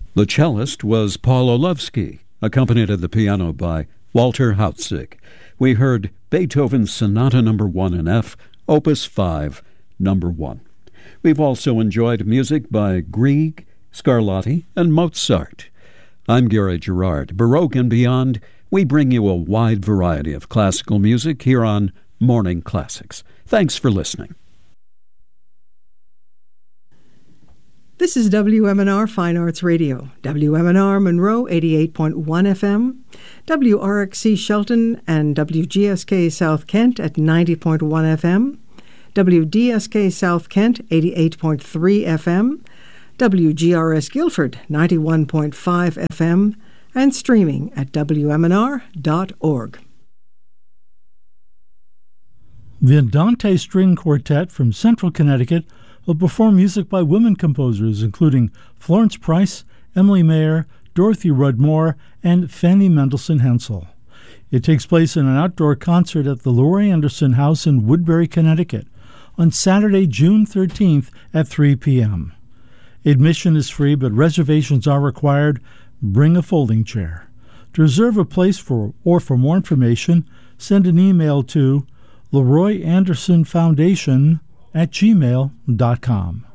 The cellist was Paul Olewski, accompanied at the piano by Walter Hautzig. We heard Beethoven's Sonata No. 1 in F, Opus 5, No. 1. We've also enjoyed music by Grieg, Scarlatti, and Mozart. I'm Gary Gerard. Baroque and beyond, we bring you a wide variety of classical music here on Morning Classics. Thanks for listening. This is WMNR Fine Arts Radio, WMNR Monroe 88.1 FM, WRXC Shelton and WGSK South Kent at 90.1 FM, WDSK South Kent 88.3 FM, WGRS Guilford 91.5 FM, and streaming at WMNR.org. The Andante String Quartet from Central Connecticut will perform music by women composers including Florence Price, Emily Mayer, Dorothy Rudd-Moore, and Fanny Mendelssohn Hensel. It takes place in an outdoor concert at the Laurie Anderson House in Woodbury, Connecticut, on Saturday, June 13th at 3 p.m. Admission is free, but reservations are required. Bring a folding chair. To reserve a place or for more information, send an email to LeRoy Anderson Foundation @gmail.com.